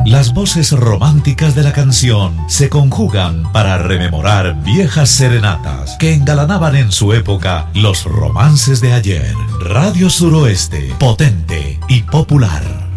Las voces románticas de la canción se conjugan para rememorar viejas serenatas que engalanaban en su época los romances de ayer. Radio Suroeste, potente y popular.